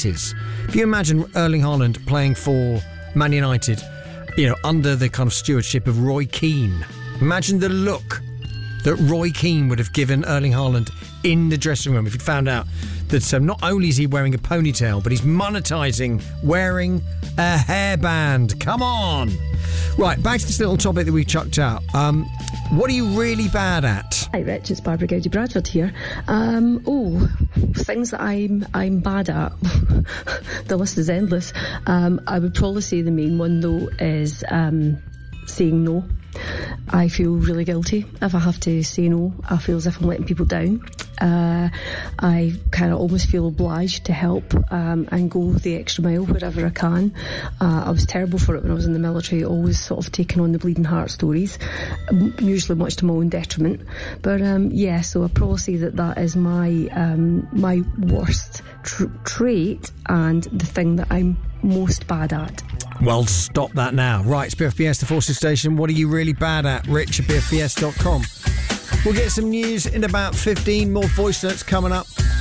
90s. If you imagine Erling Haaland playing for Man United, under the kind of stewardship of Roy Keane, imagine the look that Roy Keane would have given Erling Haaland in the dressing room if he'd found out that not only is he wearing a ponytail, but he's monetising wearing a hairband. Come on! Right, back to this little topic that we chucked out. What are you really bad at? Hi Rich, it's Barbara Gowdy Bradford here. Things that I'm bad at. The list is endless. I would probably say the main one though is saying no. I feel really guilty if I have to say no. I feel as if I'm letting people down. I kind of almost feel obliged to help and go the extra mile wherever I can. I was terrible for it when I was in the military, always sort of taking on the bleeding heart stories, usually much to my own detriment. But so I'd probably say that is my worst trait and the thing that I'm most bad at. Well, stop that now. Right, it's BFBS, the Forces Station. What are you really bad at? Rich at BFBS.com. We'll get some news in about 15. More voice notes coming up.